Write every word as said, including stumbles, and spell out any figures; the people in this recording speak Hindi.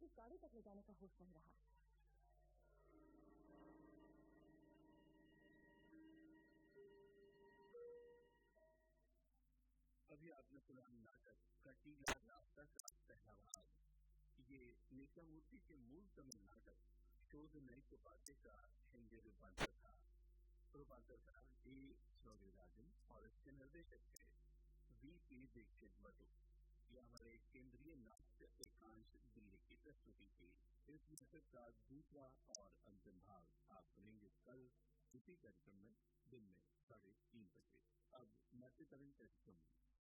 इस गाड़ी तक ले जाने का होश नहीं रहा। अभी आपने सुना नाटक कटीला रास्ता का पहला भाग। ये नित्यामूर्ति के मूल तमिल नाटक शोध नैक उपाध्याय का हिंदी रूपांतर था। रूपांतरकार डी शौर्यराजन और इसके निर्देशक थे वी पी दीक्षित बटू। यह हमारे केंद्रीय नाट्य एकांश दिल्ली की प्रस्तुति थी। इस नाटक का दूसरा और अंतिम भाग आप सुनेंगे कल इसी कार्यक्रम में दिन में साढ़े तीन बजे। अब नाट्य तरंग कार्यक्रम